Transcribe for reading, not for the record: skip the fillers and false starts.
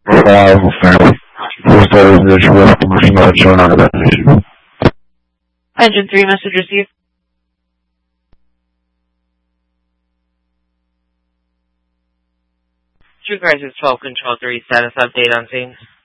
reliable family. First order is that you have permission not showing out of that issue. Engine 3, message received. True Crisis 12 Control 3, status update on scene.